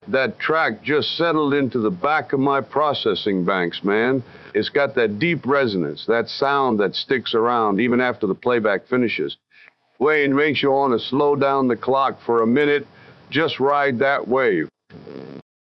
That track just settled into the back of my processing banks, man. It's got that deep resonance, that sound that sticks around even after the playback finishes. Wayne makes you want to slow down the clock for a minute, just ride that wave.